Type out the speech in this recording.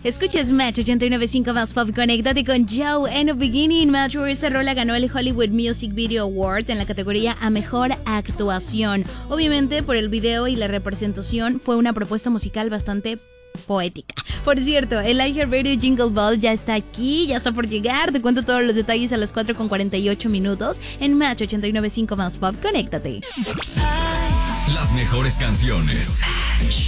Escuchas Match 89.5 más pop. Conéctate con Joe and the Beginning. Match, esta rola ganó el Hollywood Music Video Awards en la categoría a Mejor Actuación. Obviamente por el video y la representación fue una propuesta musical bastante poética. Por cierto, el iHeartRadio Jingle Ball ya está aquí, ya está por llegar. Te cuento todos los detalles a las 4:48 en Match 89.5 más pop. Conéctate. Las mejores canciones.